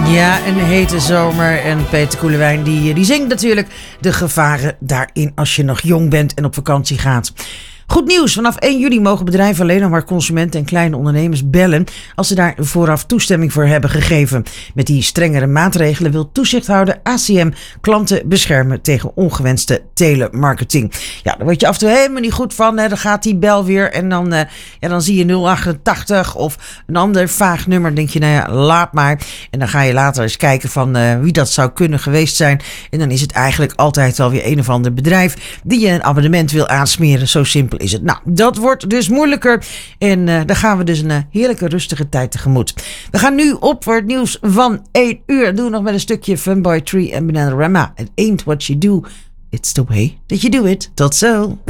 Ja, een hete zomer en Peter Koelewijn die zingt natuurlijk de gevaren daarin als je nog jong bent en op vakantie gaat. Goed nieuws, vanaf 1 juli mogen bedrijven alleen nog maar consumenten en kleine ondernemers bellen als ze daar vooraf toestemming voor hebben gegeven. Met die strengere maatregelen wil toezichthouder ACM klanten beschermen tegen ongewenste telemarketing. Ja, daar word je af en toe helemaal niet goed van. Hè. Dan gaat die bel weer en dan zie je 088 of een ander vaag nummer. Dan denk je, nou ja, laat maar. En dan ga je later eens kijken van wie dat zou kunnen geweest zijn. En dan is het eigenlijk altijd wel weer een of ander bedrijf die je een abonnement wil aansmeren. Zo simpel is het. Nou, dat wordt dus moeilijker. En dan gaan we dus een heerlijke rustige tijd tegemoet. We gaan nu op voor het nieuws van 1 uur. Doen we nog met een stukje Funboy Tree en Bananarama. It ain't what you do, it's the way that you do it. Tot zo.